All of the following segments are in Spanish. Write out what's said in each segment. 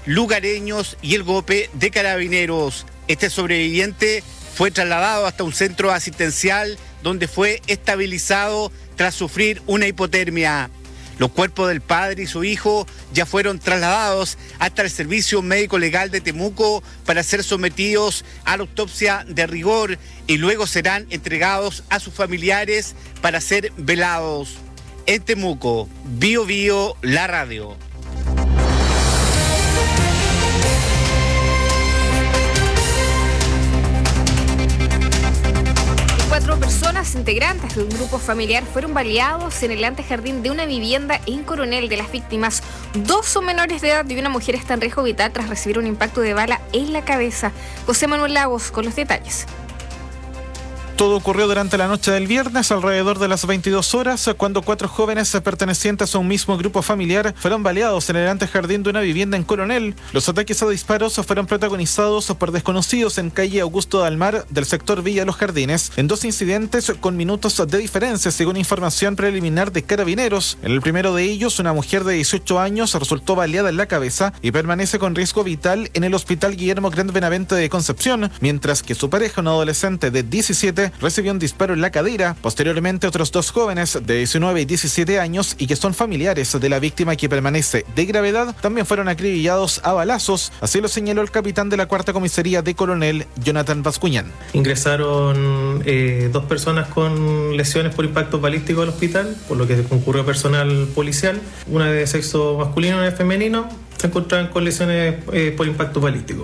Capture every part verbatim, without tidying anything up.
lugareños y el golpe de carabineros. Este sobreviviente fue trasladado hasta un centro asistencial donde fue estabilizado tras sufrir una hipotermia. Los cuerpos del padre y su hijo ya fueron trasladados hasta el Servicio Médico Legal de Temuco para ser sometidos a la autopsia de rigor y luego serán entregados a sus familiares para ser velados. En Temuco, Bio Bio, la radio. Cuatro personas integrantes de un grupo familiar fueron baleados en el antejardín de una vivienda en Coronel. De las víctimas, dos son menores de edad y una mujer está en riesgo vital tras recibir un impacto de bala en la cabeza. José Manuel Lagos con los detalles. Todo ocurrió durante la noche del viernes, alrededor de las veintidós horas, cuando cuatro jóvenes pertenecientes a un mismo grupo familiar fueron baleados en el antejardín de una vivienda en Coronel. Los ataques a disparos fueron protagonizados por desconocidos en calle Augusto Dalmar del sector Villa Los Jardines, en dos incidentes con minutos de diferencia, según información preliminar de Carabineros. En el primero de ellos, una mujer de dieciocho años resultó baleada en la cabeza y permanece con riesgo vital en el Hospital Guillermo Grant Benavente de Concepción, mientras que su pareja, un adolescente de diecisiete, recibió un disparo en la cadera. Posteriormente, otros dos jóvenes de diecinueve y diecisiete años y que son familiares de la víctima, que permanece de gravedad, también fueron acribillados a balazos. Así lo señaló el capitán de la cuarta comisaría de Coronel, Jonathan Bascuñán. Ingresaron eh, dos personas con lesiones por impacto balístico al hospital, por lo que concurrió personal policial, una de sexo masculino y una de femenino. Se encontraban con lesiones eh, por impacto balístico.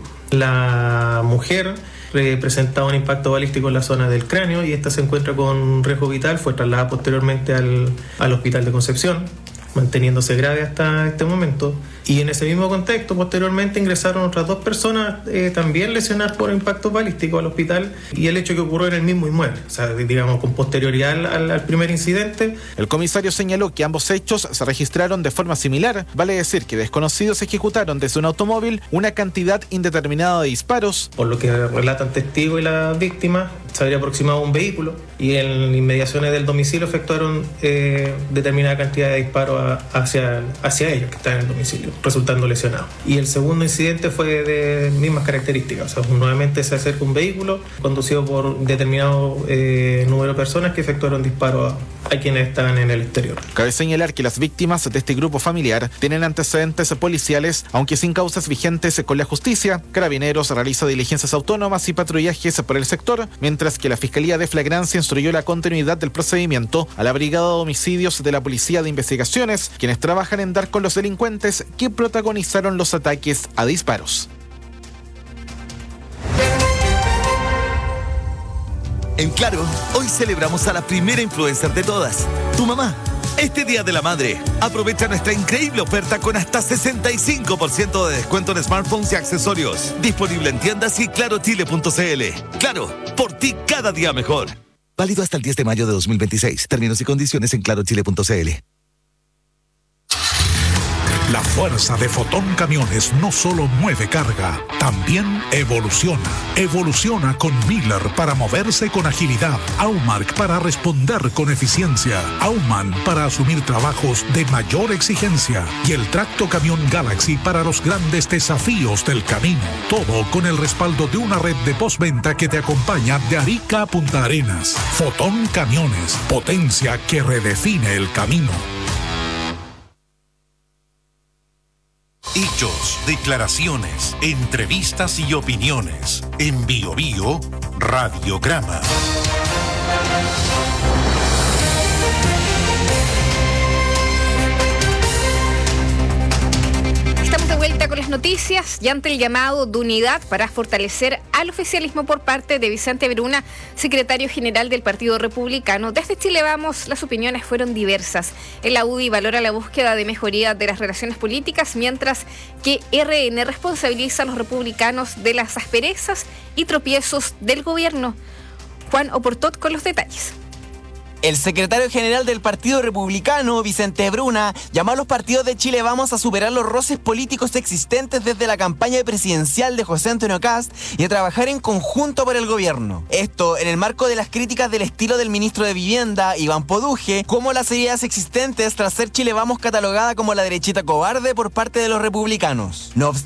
La mujer presentaba un impacto balístico en la zona del cráneo y esta se encuentra con riesgo vital. Fue trasladada posteriormente al, al hospital de Concepción, manteniéndose grave hasta este momento. Y en ese mismo contexto, posteriormente ingresaron otras dos personas eh, también lesionadas por impacto balístico al hospital, y el hecho que ocurrió en el mismo inmueble, o sea, digamos, con posterioridad al, al, al primer incidente. El comisario señaló que ambos hechos se registraron de forma similar, vale decir que desconocidos ejecutaron desde un automóvil una cantidad indeterminada de disparos. Por lo que relatan testigos y las víctimas, se habría aproximado un vehículo y en inmediaciones del domicilio efectuaron eh, determinada cantidad de disparos a, hacia, hacia ellos que están en el domicilio, resultando lesionados. Y el segundo incidente fue de mismas características, o sea, nuevamente se acerca un vehículo conducido por determinado eh, número de personas que efectuaron disparos a, a quienes estaban en el exterior. Cabe señalar que las víctimas de este grupo familiar tienen antecedentes policiales, aunque sin causas vigentes con la justicia. Carabineros realiza diligencias autónomas y patrullajes por el sector, mientras que la Fiscalía de Flagrancia instruyó la continuidad del procedimiento a la Brigada de Homicidios de la Policía de Investigaciones, quienes trabajan en dar con los delincuentes que protagonizaron los ataques a disparos. En Claro, hoy celebramos a la primera influencer de todas, tu mamá. Este Día de la Madre, aprovecha nuestra increíble oferta con hasta sesenta y cinco por ciento de descuento en smartphones y accesorios. Disponible en tiendas y claro chile punto c l. Claro, por ti cada día mejor. Válido hasta el diez de mayo de dos mil veintiséis. Términos y condiciones en claro chile punto c l. La fuerza de Fotón Camiones no solo mueve carga, también evoluciona. Evoluciona con Miller para moverse con agilidad, Aumark para responder con eficiencia, Auman para asumir trabajos de mayor exigencia y el Tracto Camión Galaxy para los grandes desafíos del camino. Todo con el respaldo de una red de postventa que te acompaña de Arica a Punta Arenas. Fotón Camiones, potencia que redefine el camino. Hechos, declaraciones, entrevistas y opiniones. En Bio Bio, Radiograma. Estamos de vuelta con las noticias y ante el llamado de unidad para fortalecer al oficialismo por parte de Vicente Bruna, secretario general del Partido Republicano. Desde Chile Vamos, las opiniones fueron diversas. El la U D I valora la búsqueda de mejoría de las relaciones políticas, mientras que R N responsabiliza a los republicanos de las asperezas y tropiezos del gobierno. Juan Oportot con los detalles. El secretario general del Partido Republicano, Vicente Bruna, llamó a los partidos de Chile Vamos a superar los roces políticos existentes desde la campaña presidencial de José Antonio Kast y a trabajar en conjunto por el gobierno. Esto en el marco de las críticas del estilo del ministro de Vivienda, Iván Poduje, como las ideas existentes tras ser Chile Vamos catalogada como la derechita cobarde por parte de los republicanos. No